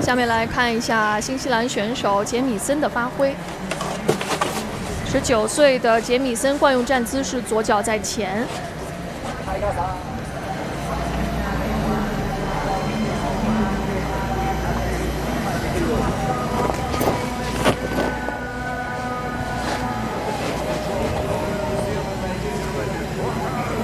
下面来看一下新西兰选手杰米森的发挥。19岁的杰米森惯用站姿是左脚在前。